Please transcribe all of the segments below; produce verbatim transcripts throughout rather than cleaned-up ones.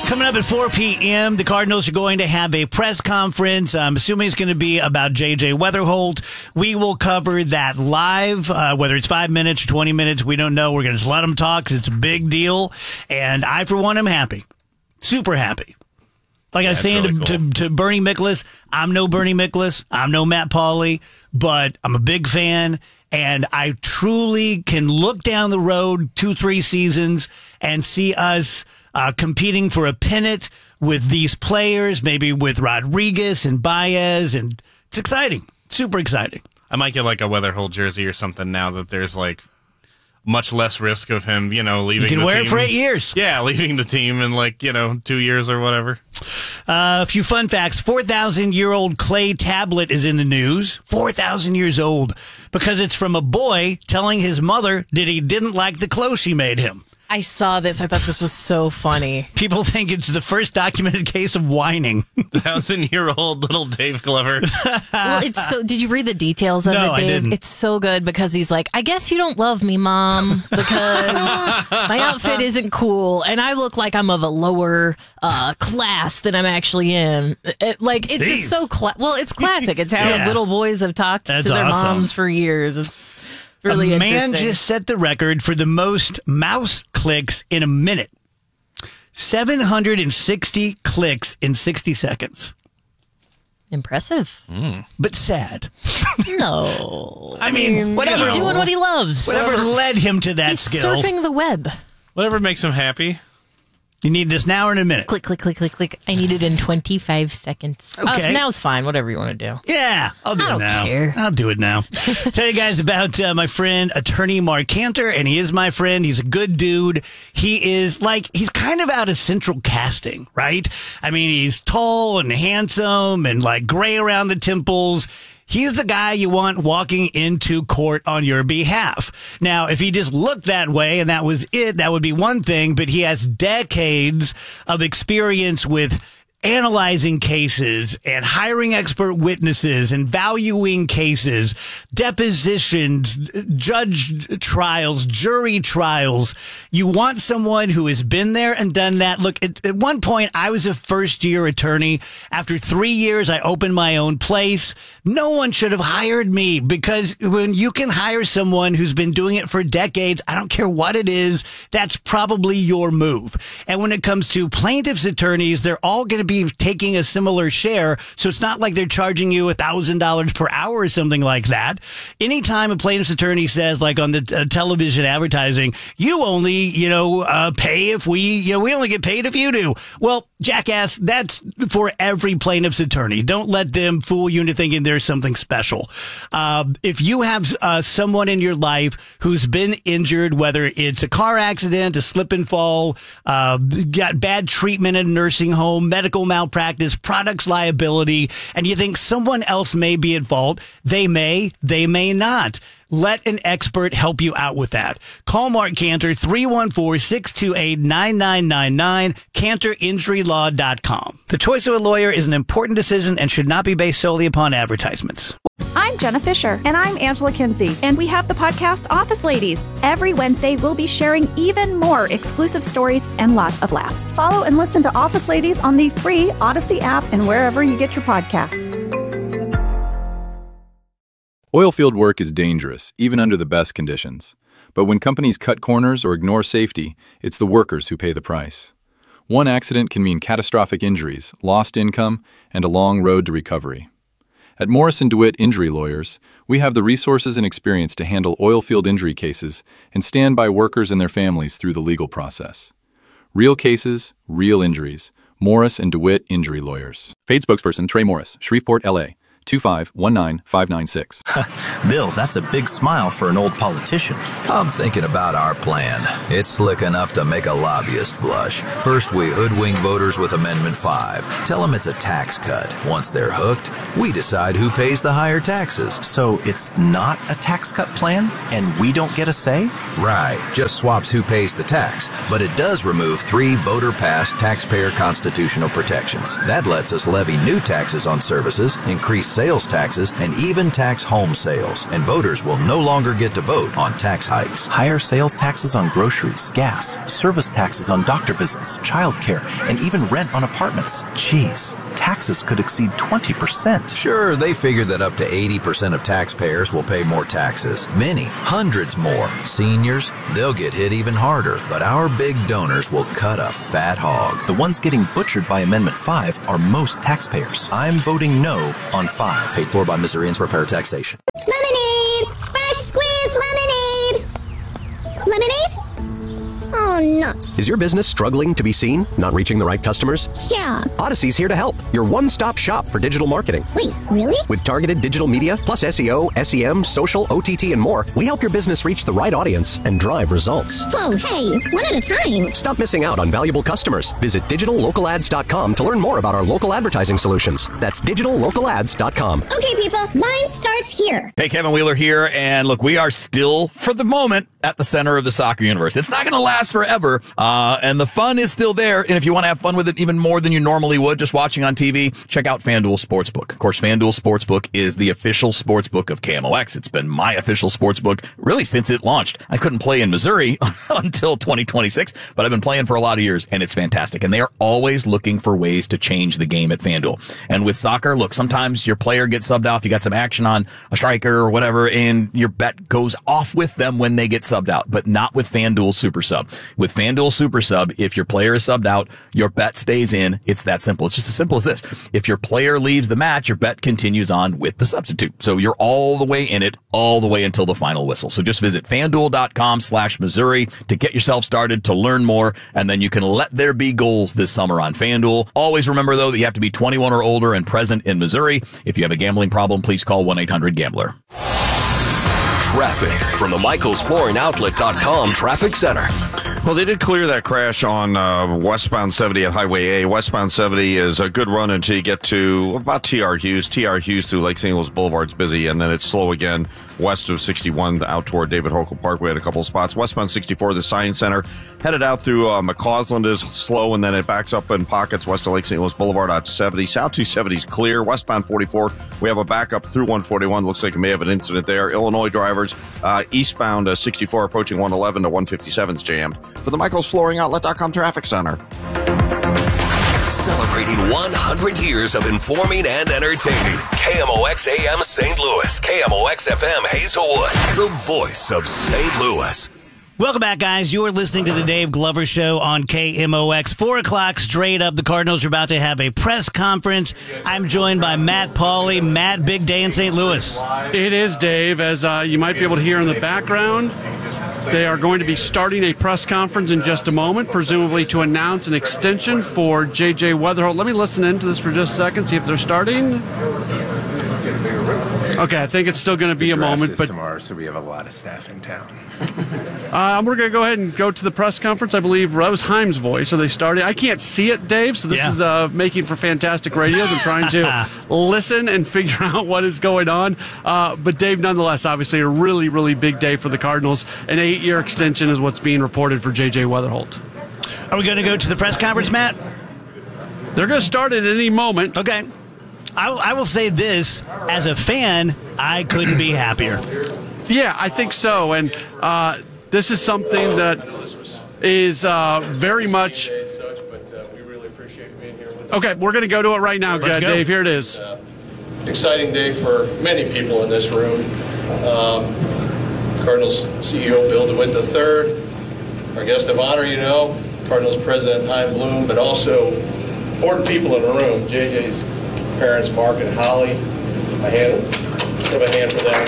Coming up at four p.m., the Cardinals are going to have a press conference. I'm assuming it's going to be about J J Weatherholt. We will cover that live, uh, whether it's five minutes or twenty minutes. We don't know. We're going to just let them talk because it's a big deal. And I, for one, am happy. Super happy. Like yeah, I was saying really to, cool. to, to Bernie Miklasz, I'm no Bernie Miklasz. I'm no Matt Pauley, but I'm a big fan. And I truly can look down the road two, three seasons and see us uh, competing for a pennant with these players, maybe with Rodriguez and Baez. And it's exciting. Super exciting. I might get like a Weatherholt jersey or something now that there's like much less risk of him, you know, leaving the team. You can wear it for eight years. Yeah, leaving the team in like, you know, two years or whatever. Uh, a few fun facts. four thousand year old clay tablet is in the news. four thousand years old. Because it's from a boy telling his mother that he didn't like the clothes she made him. I saw this. I thought this was so funny. People think it's the first documented case of whining. Thousand-year-old little Dave Glover. Well, it's so. Did you read the details of no, it, Dave? I didn't. It's so good because he's like, I guess you don't love me, Mom, because my outfit isn't cool, and I look like I'm of a lower uh, class than I'm actually in. It, like, it's Jeez. just so cla- well. It's classic. It's how Yeah. little boys have talked That's to their awesome. moms for years. It's really a man interesting. just set the record for the most mouse clicks in a minute. seven hundred sixty clicks in sixty seconds. Impressive. Mm. But sad. No. I mean, whatever. He's doing what he loves. Whatever led him to that He's skill. surfing the web. Whatever makes him happy. You need this now or in a minute? Click, click, click, click, click. I need it in twenty-five seconds. Okay. Uh, now's fine. Whatever you want to do. Yeah, I'll do I it don't now. care. I'll do it now. Tell you guys about uh, my friend, attorney Mark Cantor, and he is my friend. He's a good dude. He is like, he's kind of out of central casting, right? I mean, he's tall and handsome and like gray around the temples. He's the guy you want walking into court on your behalf. Now, if he just looked that way and that was it, that would be one thing, but he has decades of experience with analyzing cases and hiring expert witnesses and valuing cases, depositions, judge trials, jury trials. You want someone who has been there and done that. Look, at, at one point, I was a first-year attorney. After three years, I opened my own place. No one should have hired me because when you can hire someone who's been doing it for decades, I don't care what it is, that's probably your move. And when it comes to plaintiffs' attorneys, they're all going to be taking a similar share, so it's not like they're charging you one thousand dollars per hour or something like that. Anytime a plaintiff's attorney says, like on the uh, television advertising, you only, you know, uh, pay if we, you know, we only get paid if you do. Well, jackass, that's for every plaintiff's attorney. Don't let them fool you into thinking there's something special. Uh, if you have uh, someone in your life who's been injured, whether it's a car accident, a slip and fall, uh, got bad treatment in a nursing home, medical malpractice, products liability, and you think someone else may be at fault, they may, they may not. Let an expert help you out with that. Call Mark Cantor, three one four, six two eight, nine nine nine nine, cantor injury law dot com. The choice of a lawyer is an important decision and should not be based solely upon advertisements. I'm Jenna Fisher. And I'm Angela Kinsey. And we have the podcast Office Ladies. Every Wednesday, we'll be sharing even more exclusive stories and lots of laughs. Follow and listen to Office Ladies on the free Odyssey app and wherever you get your podcasts. Oilfield work is dangerous, even under the best conditions. But when companies cut corners or ignore safety, it's the workers who pay the price. One accident can mean catastrophic injuries, lost income, and a long road to recovery. At Morrison DeWitt Injury Lawyers, we have the resources and experience to handle oilfield injury cases and stand by workers and their families through the legal process. Real cases, real injuries. Morris and DeWitt Injury Lawyers. Paid spokesperson Trey Morris, Shreveport, L A two five one nine five nine six. Bill, that's a big smile for an old politician. I'm thinking about our plan. It's slick enough to make a lobbyist blush. First, we hoodwink voters with Amendment five. Tell them it's a tax cut. Once they're hooked, we decide who pays the higher taxes. So it's not a tax cut plan, and we don't get a say? Right. Just swaps who pays the tax. But it does remove three voter-passed taxpayer constitutional protections. That lets us levy new taxes on services, increase sales taxes, and even tax home sales. And voters will no longer get to vote on tax hikes. Higher sales taxes on groceries, gas, service taxes on doctor visits, childcare, and even rent on apartments. Jeez, taxes could exceed twenty percent. Sure, they figure that up to eighty percent of taxpayers will pay more taxes. Many, hundreds more. Seniors, they'll get hit even harder. But our big donors will cut a fat hog. The ones getting butchered by Amendment five are most taxpayers. I'm voting no on five. Paid for by Missourians for fair taxation. Lemonade! Fresh squeezed lemonade! Lemonade? Oh, nuts. Is your business struggling to be seen? Not reaching the right customers? Yeah. Odyssey's here to help. Your one-stop shop for digital marketing. Wait, really? With targeted digital media, plus S E O, S E M, social, O T T, and more, we help your business reach the right audience and drive results. Whoa, hey, one at a time. Stop missing out on valuable customers. Visit digital local ads dot com to learn more about our local advertising solutions. That's digital local ads dot com. Okay, people, line starts here. Hey, Kevin Wheeler here, and look, we are still, for the moment, at the center of the soccer universe. It's not going to last forever, uh, and the fun is still there. And if you want to have fun with it even more than you normally would just watching on T V, check out FanDuel Sportsbook. Of course, FanDuel Sportsbook is the official sportsbook of K M O X. It's been my official sportsbook really since it launched. I couldn't play in Missouri until twenty twenty-six, but I've been playing for a lot of years, and it's fantastic. And they are always looking for ways to change the game at FanDuel. And with soccer, look, sometimes your player gets subbed out. You got some action on a striker or whatever, and your bet goes off with them when they get subbed out, but not with FanDuel Super Sub. With FanDuel Super Sub, if your player is subbed out, your bet stays in. It's that simple. It's just as simple as this. If your player leaves the match, your bet continues on with the substitute. So you're all the way in it, all the way until the final whistle. So just visit FanDuel.com slash Missouri to get yourself started, to learn more, and then you can let there be goals this summer on FanDuel. Always remember, though, that you have to be twenty-one or older and present in Missouri. If you have a gambling problem, please call one eight hundred gambler. Traffic from the Michaels Flooring Outlet dot com Traffic Center. Well, they did clear that crash on uh, westbound seventy at Highway A. Westbound seventy is a good run until you get to about T R Hughes. T R Hughes through Lake Saint Louis Boulevard's busy, and then it's slow again west of sixty-one out toward David Hochul Parkway at a couple of spots. Westbound sixty-four, the Science Center, headed out through uh, McCausland is slow, and then it backs up in pockets west of Lake Saint Louis Boulevard out to seventy. South two seventy is clear. Westbound forty-four, we have a backup through one forty-one. Looks like it may have an incident there. Illinois drivers, uh, eastbound uh, sixty-four approaching one eleven to one fifty-seven is jammed. For the Michaels Flooring Outlet dot com Traffic Center. Celebrating one hundred years of informing and entertaining. K M O X A M Saint Louis. K M O X F M Hazelwood. The voice of Saint Louis. Welcome back, guys. You're listening to the Dave Glover Show on K M O X. Four o'clock straight up. The Cardinals are about to have a press conference. I'm joined by Matt Pauley. Matt, big day in Saint Louis. It is, Dave. As uh, you might be able to hear in the background, they are going to be starting a press conference in just a moment, presumably to announce an extension for J J Wetherholt. Let me listen into this for just a second, see if they're starting. Okay, I think it's still going to be a moment, but tomorrow, so we have a lot of staff in town. uh, we're going to go ahead and go to the press conference. I believe that was Heim's voice. Are they starting? I can't see it, Dave, so this yeah. is uh, making for fantastic radio. I'm trying to listen and figure out what is going on. Uh, but, Dave, nonetheless, obviously a really, really big day for the Cardinals. An eight-year extension is what's being reported for J J Wetherholt. Are we going to go to the press conference, Matt? They're going to start at any moment. Okay. I, I will say this, as a fan, I couldn't be happier. Yeah, I think so. And uh, this is something that is uh, very much... Okay, we're going to go to it right now, Let's Dave. Go. Here it is. Uh, exciting day for many people in this room. Um, Cardinals C E O Bill DeWitt the third, our guest of honor, you know, Cardinals President Chaim Bloom, but also important people in the room, J J's parents, Mark and Holly. A hand, let's have a hand for them.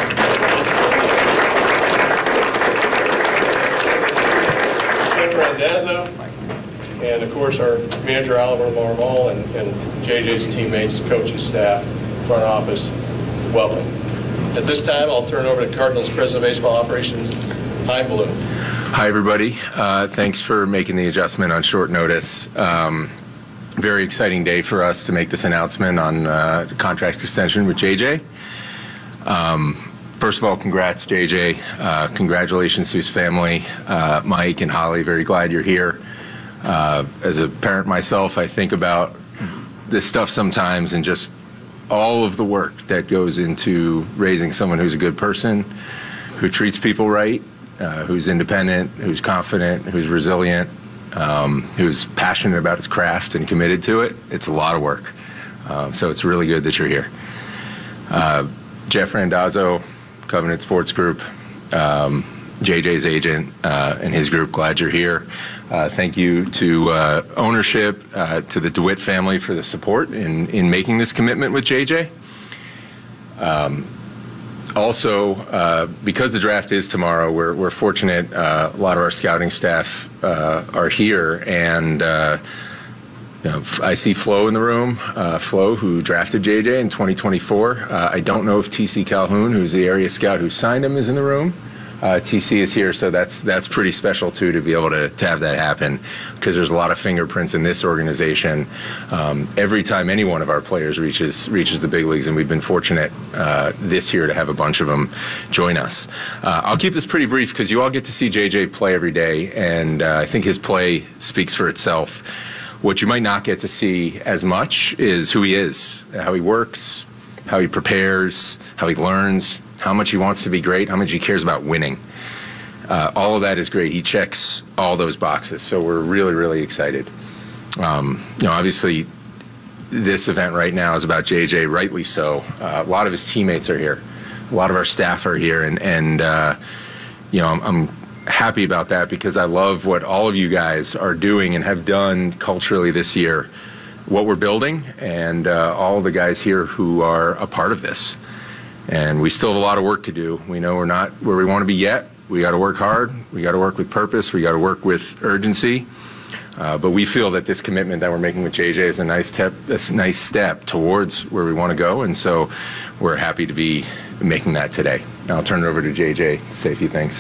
Jim Randazzo, and of course our manager Oliver Marmol, and, and J J's teammates, coaches, staff, front office. Welcome. At this time, I'll turn over to Cardinals President of Baseball Operations, Chaim Bloom. Hi, everybody. Uh, thanks for making the adjustment on short notice. Um, Very exciting day for us to make this announcement on uh, contract extension with J J. Um, first of all, congrats, J J. Uh, congratulations to his family, uh, Mike and Holly. Very glad you're here. Uh, as a parent myself, I think about this stuff sometimes and just all of the work that goes into raising someone who's a good person, who treats people right, uh, who's independent, who's confident, who's resilient, um, who's passionate about his craft and committed to it. It's a lot of work. Um, so it's really good that you're here. Uh, Jeff Randazzo, Covenant Sports Group, um, J J's agent uh, and his group, glad you're here. Uh, thank you to uh, ownership, uh, to the DeWitt family for the support in, in making this commitment with J J. Um, also, uh, because the draft is tomorrow, we're, we're fortunate uh, a lot of our scouting staff uh, are here, and uh, you know, I see Flo in the room, uh, Flo, who drafted J J in twenty twenty-four. Uh, I don't know if T C Calhoun, who's the area scout who signed him, is in the room. Uh, T C is here, so that's that's pretty special too to be able to, to have that happen, because there's a lot of fingerprints in this organization. Um, every time any one of our players reaches reaches the big leagues, and we've been fortunate uh, this year to have a bunch of them join us. Uh, I'll keep this pretty brief because you all get to see J J play every day, and uh, I think his play speaks for itself. What you might not get to see as much is who he is, how he works, how he prepares, how he learns, how much he wants to be great, how much he cares about winning. Uh, all of that is great. He checks all those boxes, so we're really, really excited. Um, you know, obviously, this event right now is about J J, rightly so. Uh, a lot of his teammates are here. A lot of our staff are here, and, and uh, you know, I'm, I'm happy about that because I love what all of you guys are doing and have done culturally this year, what we're building, and uh, all the guys here who are a part of this. And we still have a lot of work to do. We know we're not where we want to be yet. We got to work hard. We got to work with purpose. We got to work with urgency. Uh, but we feel that this commitment that we're making with J J is a nice step, a nice step towards where we want to go. And so we're happy to be making that today. Now I'll turn it over to J J to say a few things.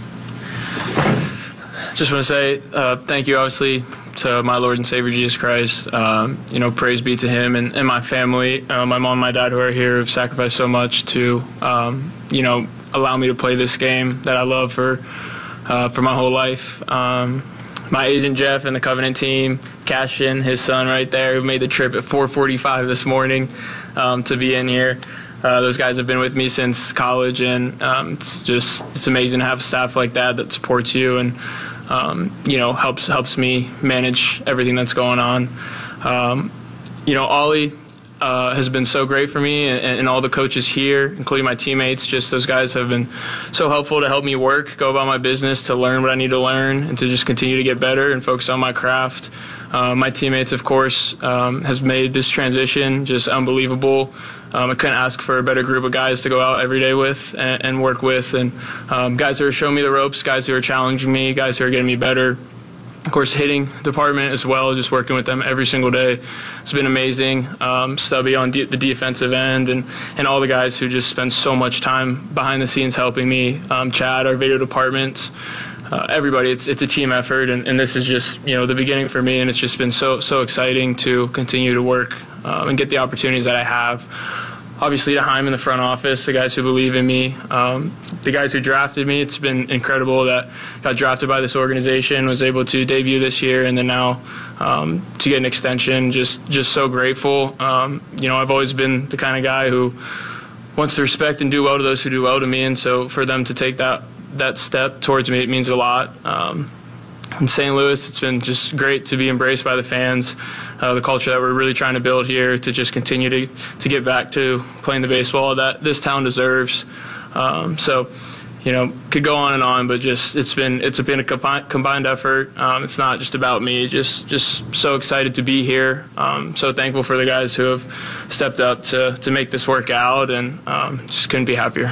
Just want to say uh, thank you, obviously, to my Lord and Savior Jesus Christ. Um, you know, praise be to Him and, and my family, uh, my mom and my dad who are here, have sacrificed so much to, um, you know, allow me to play this game that I love for uh, for my whole life. Um, my agent Jeff and the Covenant team, Cashin, his son right there, who made the trip at four forty-five this morning um, to be in here. Uh, those guys have been with me since college, and um, it's just it's amazing to have staff like that that supports you and um, you know helps helps me manage everything that's going on. Um, you know, Ollie uh, has been so great for me, and, and all the coaches here, including my teammates. Just those guys have been so helpful to help me work, go about my business, to learn what I need to learn, and to just continue to get better and focus on my craft. Uh, my teammates, of course, um, has made this transition just unbelievable. Um, I couldn't ask for a better group of guys to go out every day with and, and work with, and um, guys who are showing me the ropes, guys who are challenging me, guys who are getting me better. Of course, hitting department as well, just working with them every single day. It's been amazing. Um, Stubby on de- the defensive end, and, and all the guys who just spend so much time behind the scenes helping me. Um, Chad, our video department. Uh, everybody, it's it's a team effort, and, and this is just you know the beginning for me, and it's just been so so exciting to continue to work um, and get the opportunities that I have. Obviously, to Heim in the front office, the guys who believe in me, um, the guys who drafted me. It's been incredible that I got drafted by this organization, was able to debut this year, and then now um, to get an extension. Just just so grateful. Um, you know, I've always been the kind of guy who wants to respect and do well to those who do well to me, and so for them to take that. that step towards me, it means a lot. Um, in Saint Louis, it's been just great to be embraced by the fans, uh, the culture that we're really trying to build here, to just continue to, to get back to playing the baseball that this town deserves. Um, so, you know, could go on and on, but just it's been it's been a combi- combined effort. Um, it's not just about me. Just just so excited to be here. Um, so thankful for the guys who have stepped up to to make this work out, and um, just couldn't be happier.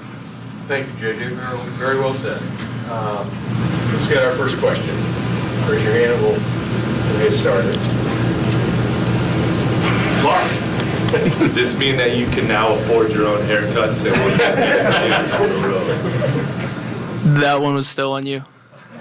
Thank you, J J. Very, very well said. Um, let's get our first question. Raise your hand and we'll, we'll get started. Mark, does this mean that you can now afford your own haircuts? And we'll that one was still on you.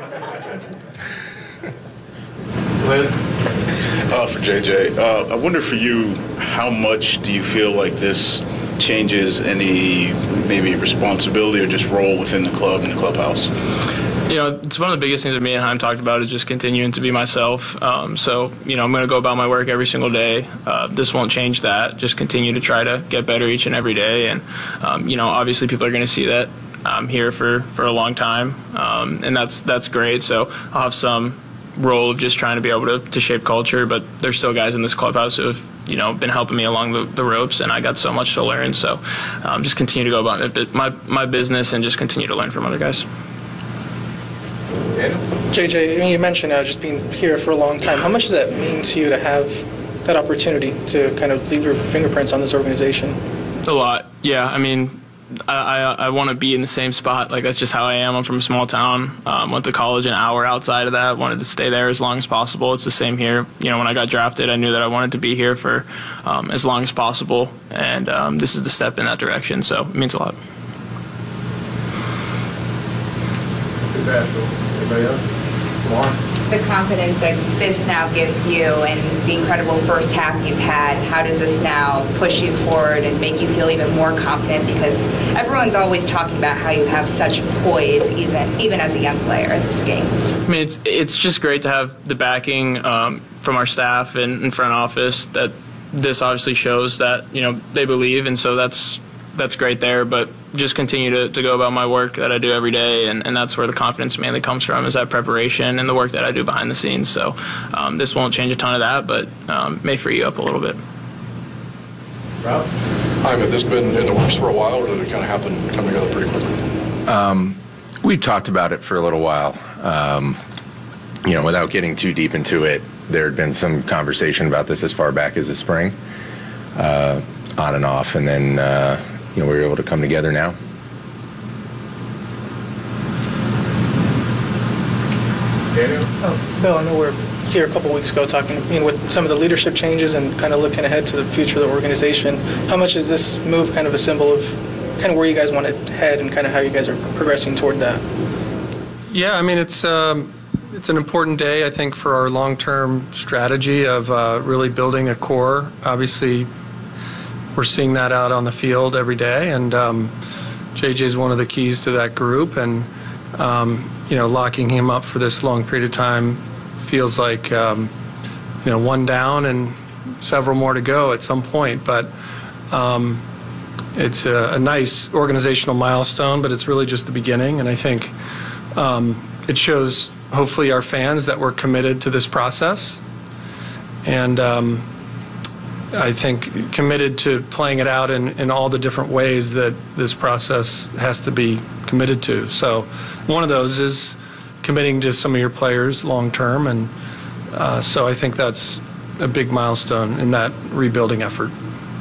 Lynn? Uh, for J J, uh, I wonder for you, how much do you feel like this changes any maybe responsibility or just role within the club and the clubhouse? You know, it's one of the biggest things that me and Chaim talked about is just continuing to be myself. Um, so, you know, I'm going to go about my work every single day. Uh, this won't change that. Just continue to try to get better each and every day. And, um, you know, obviously people are going to see that I'm here for, for a long time. Um, and that's that's great. So I'll have some role of just trying to be able to, to shape culture. But there's still guys in this clubhouse who have, you know, been helping me along the, the ropes. And I got so much to learn. So um, just continue to go about my, my business and just continue to learn from other guys. J J, you mentioned uh, just being here for a long time. How much does that mean to you to have that opportunity to kind of leave your fingerprints on this organization? A lot, yeah. I mean, I I, I want to be in the same spot. Like, that's just how I am. I'm from a small town. Um, went to college an hour outside of that. Wanted to stay there as long as possible. It's the same here. You know, when I got drafted, I knew that I wanted to be here for um, as long as possible. And um, this is the step in that direction. So it means a lot. Anybody else? The confidence that this now gives you and the incredible first half you've had, how does this now push you forward and make you feel even more confident? Because everyone's always talking about how you have such poise, even, even as a young player in this game. I mean, it's, it's just great to have the backing um, from our staff and, and front office that this obviously shows that, you know, they believe, and so that's that's great there. But just continue to, to go about my work that I do every day, and, and that's where the confidence mainly comes from, is that preparation and the work that I do behind the scenes. So um, this won't change a ton of that, but um, may free you up a little bit. Rob? Hi, but this been in the works for a while, or did it kind of happen, come together pretty quickly? Um, we talked about it for a little while. Um, you know, without getting too deep into it, there had been some conversation about this as far back as the spring, uh, on and off, and then uh, you know, we were able to come together now. Daniel? Oh, Bill, I know we're here a couple weeks ago talking, you know, with some of the leadership changes and kind of looking ahead to the future of the organization. How much is this move kind of a symbol of kind of where you guys want to head and kind of how you guys are progressing toward that? Yeah, I mean, it's um, it's an important day, I think, for our long-term strategy of uh, really building a core. Obviously, we're seeing that out on the field every day, and um, J J is one of the keys to that group. And um, you know, locking him up for this long period of time feels like um, you know, one down and several more to go at some point. But um, it's a, a nice organizational milestone, but it's really just the beginning. And I think um, it shows, hopefully, our fans that we're committed to this process. And um, I think committed to playing it out in, in all the different ways that this process has to be committed to. So one of those is committing to some of your players long term, and uh, so I think that's a big milestone in that rebuilding effort.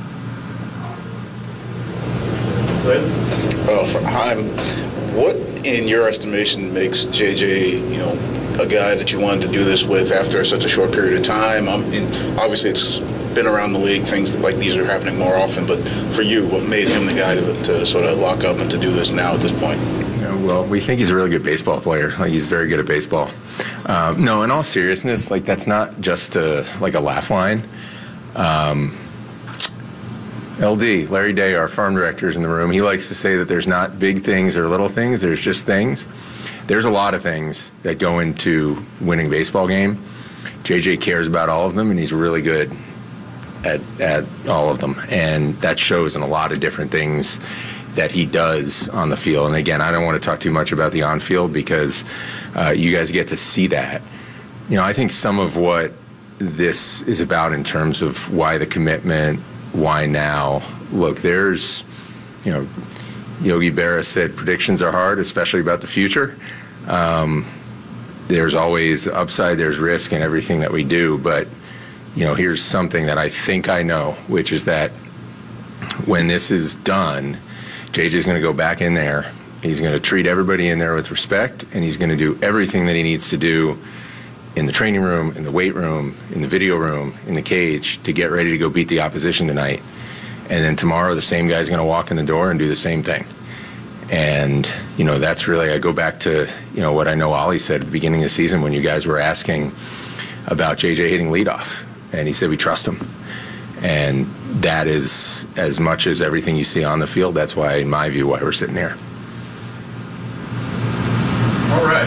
Well, for Chaim, what in your estimation makes J J, you know, a guy that you wanted to do this with after such a short period of time? Um, and obviously it's been around the league, things like these are happening more often, but for you, what made him the guy to, to sort of lock up and to do this now at this point? Yeah, well, we think he's a really good baseball player. Like, he's very good at baseball. Um, no, in all seriousness, like, that's not just a, like a laugh line. Um, L D, Larry Day, our farm director, is in the room. He likes to say that there's not big things or little things, there's just things. There's a lot of things that go into winning a baseball game. J J cares about all of them, and he's really good at at all of them, and that shows in a lot of different things that he does on the field. And again, I don't want to talk too much about the on-field because uh, you guys get to see that. You know, I think some of what this is about in terms of why the commitment, why now. Look, there's, you know, Yogi Berra said predictions are hard, especially about the future. Um, there's always the upside, there's risk in everything that we do, but you know, here's something that I think I know, which is that when this is done, J J's going to go back in there. He's going to treat everybody in there with respect, and he's going to do everything that he needs to do in the training room, in the weight room, in the video room, in the cage to get ready to go beat the opposition tonight. And then tomorrow, the same guy's going to walk in the door and do the same thing. And, you know, that's really, I go back to, you know, what I know Ollie said at the beginning of the season when you guys were asking about J J hitting leadoff. And he said we trust him. And that is as much as everything you see on the field. That's why, in my view, why we're sitting here. All right.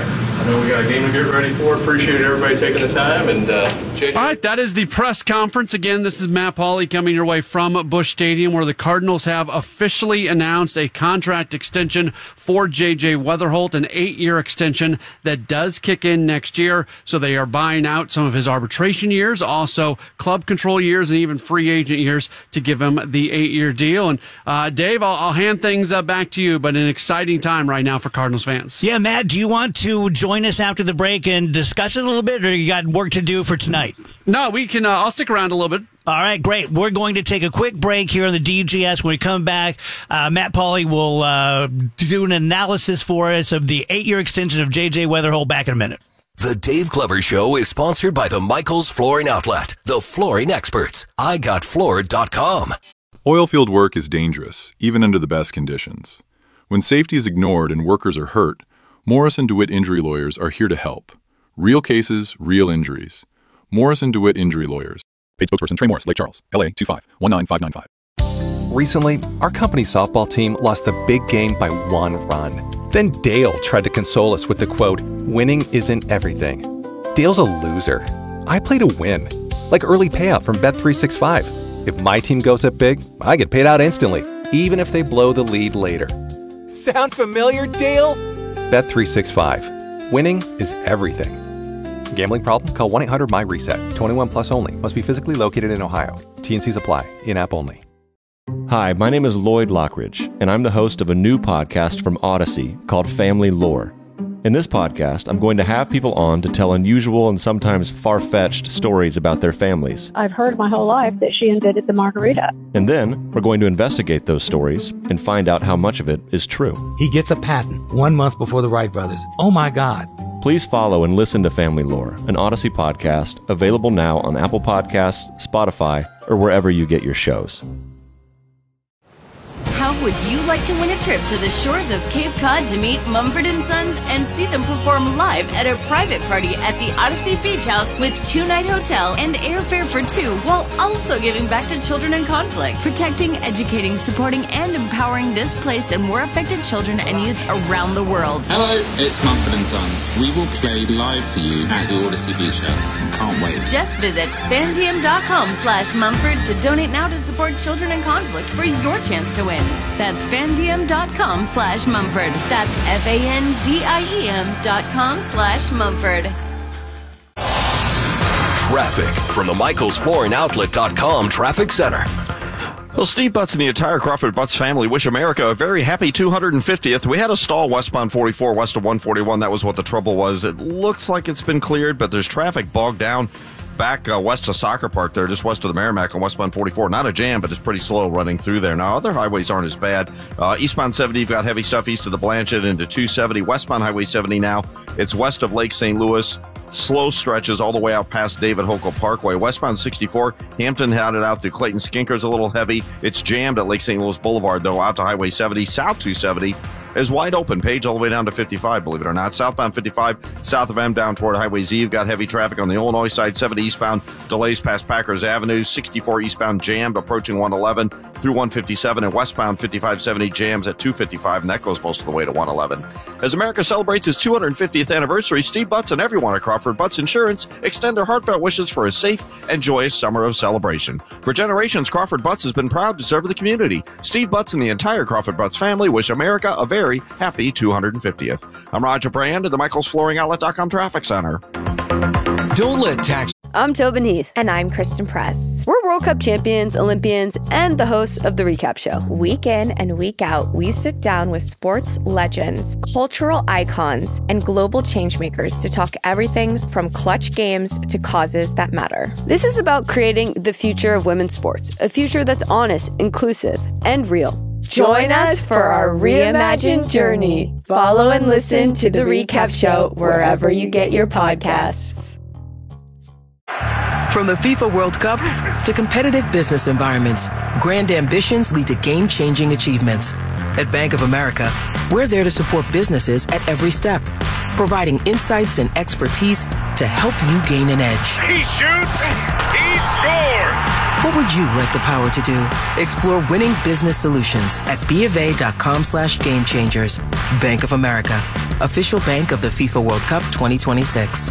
I know we got a game to get ready for. Appreciate everybody taking the time. And uh, J J. All right, that is the press conference. Again, this is Matt Pauley coming your way from Busch Stadium, where the Cardinals have officially announced a contract extension for J J Weatherholt, an eight-year extension that does kick in next year. So they are buying out some of his arbitration years, also club control years, and even free agent years to give him the eight-year deal. And uh, Dave, I'll, I'll hand things uh, back to you, but an exciting time right now for Cardinals fans. Yeah, Matt, do you want to join us after the break and discuss it a little bit, or you got work to do for tonight? No, we can. Uh, I'll stick around a little bit. All right, great. We're going to take a quick break here on the D G S. When we come back, uh, Matt Pauley will uh, do an analysis for us of the eight-year extension of J J Weatherholt. Back in a minute. The Dave Glover Show is sponsored by the Michaels Flooring Outlet, the flooring experts. I got floored dot com. Oilfield work is dangerous, even under the best conditions. When safety is ignored and workers are hurt, Morris and DeWitt Injury Lawyers are here to help. Real cases, real injuries. Morris and DeWitt Injury Lawyers. Paid spokesperson Trey Morris, Lake Charles, L A two five one nine five nine five. Recently, our company softball team lost a big game by one run. Then Dale tried to console us with the quote, "Winning isn't everything." Dale's a loser. I play to win. Like early payout from Bet three sixty-five. If my team goes up big, I get paid out instantly, even if they blow the lead later. Sound familiar, Dale? Bet three sixty-five. Winning is everything. Gambling problem? Call one eight hundred M Y reset. twenty-one plus only. Must be physically located in Ohio. T and Cs apply. In-app only. Hi, my name is Lloyd Lockridge, and I'm the host of a new podcast from Odyssey called Family Lore. In this podcast, I'm going to have people on to tell unusual and sometimes far-fetched stories about their families. I've heard my whole life that she invented the margarita. And then we're going to investigate those stories and find out how much of it is true. He gets a patent one month before the Wright brothers. Oh my God. Please follow and listen to Family Lore, an Odyssey podcast available now on Apple Podcasts, Spotify, or wherever you get your shows. How would you like to win a trip to the shores of Cape Cod to meet Mumford and Sons and see them perform live at a private party at the Odyssey Beach House with two-night hotel and airfare for two, while also giving back to children in conflict, protecting, educating, supporting, and empowering displaced and war affected children and youth around the world? Hello, it's Mumford and Sons. We will play live for you at the Odyssey Beach House. Can't wait. Just visit fandiem.com slash Mumford to donate now to support children in conflict for your chance to win. That's fandiem.com slash Mumford. That's F-A-N-D-I-E-M dot com slash Mumford. Traffic from the Michaels Flooring Outlet dot com Traffic Center. Well, Steve Butts and the entire Crawford Butts family wish America a very happy two hundred fiftieth. We had a stall westbound forty-four, west of one forty-one. That was what the trouble was. It looks like it's been cleared, but there's traffic bogged down back uh, west of Soccer Park there, just west of the Merrimack on westbound forty-four. Not a jam, but it's pretty slow running through there. Now, other highways aren't as bad. Uh, eastbound seventy, you've got heavy stuff east of the Blanchett into two seventy. Westbound Highway seventy now, it's west of Lake Saint Louis. Slow stretches all the way out past David Hokel Parkway. Westbound sixty-four, Hampton had it out through Clayton Skinker's a little heavy. It's jammed at Lake Saint Louis Boulevard, though, out to Highway seventy. South two seventy is wide open. Page all the way down to fifty-five, believe it or not. Southbound fifty-five, south of M down toward Highway Z. You've got heavy traffic on the Illinois side. seventy eastbound, delays past Packers Avenue. sixty-four eastbound jammed approaching one eleven through one fifty-seven. And westbound fifty-five seventy jams at two fifty-five, and that goes most of the way to one eleven. As America celebrates its two hundred fiftieth anniversary, Steve Butts and everyone at Crawford Butts Insurance extend their heartfelt wishes for a safe and joyous summer of celebration. For generations, Crawford Butts has been proud to serve the community. Steve Butts and the entire Crawford Butts family wish America a very happy two hundred fiftieth. I'm Roger Brand at the Michaels Flooring Outlet dot com Traffic Center. Don't let tax... I'm Tobin Heath. And I'm Kristen Press. We're World Cup champions, Olympians, and the hosts of The Recap Show. Week in and week out, we sit down with sports legends, cultural icons, and global changemakers to talk everything from clutch games to causes that matter. This is about creating the future of women's sports, a future that's honest, inclusive, and real. Join us for our reimagined journey. Follow and listen to The Recap Show wherever you get your podcasts. From the FIFA World Cup to competitive business environments, grand ambitions lead to game-changing achievements. At Bank of America, we're there to support businesses at every step, providing insights and expertise to help you gain an edge. He shoots, he scores! What would you like the power to do? Explore winning business solutions at B of A dot com slash game changers. Bank of America, official bank of the FIFA World Cup twenty twenty-six.